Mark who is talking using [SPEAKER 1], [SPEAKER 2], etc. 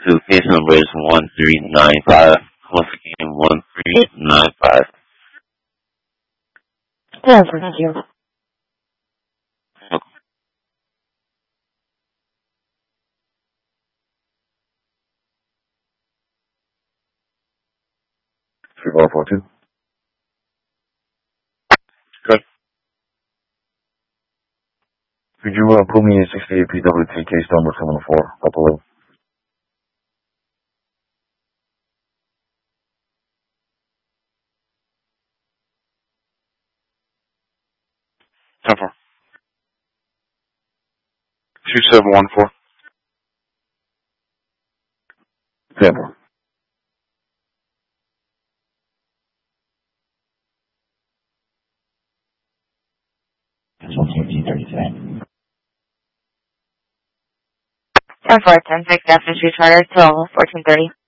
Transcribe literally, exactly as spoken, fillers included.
[SPEAKER 1] two. Case number is one three nine five. Once again, one three nine five.
[SPEAKER 2] Yeah, thank you.
[SPEAKER 3] three four four two.
[SPEAKER 1] Good.
[SPEAKER 3] Could you uh, put me in sixty-eight P W T case number seven oh four, Buffalo?
[SPEAKER 4] ten four. two seven one four.
[SPEAKER 3] ten four.
[SPEAKER 2] ten four, ten six, F H Charter, till fourteen thirty.